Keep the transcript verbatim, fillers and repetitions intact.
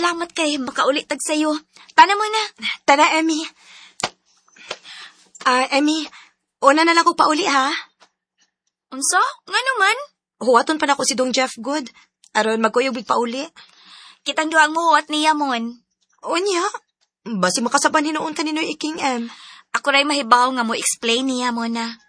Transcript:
salamat kay makaulit tag sayo. Tana mo na. Tara, Emmy. Ah, Emmy, una na lang ko pauli, ha? Unsa? Nga naman? Huwaton pa na ko si Dong Jeff Good. Aron magkuyog big pauli. Kitang duhang muhuwat niya mon. Unya? Basi makasaban hinuon kaninoy iking, em. Ako ray mahibaw nga mo explain niya mo na.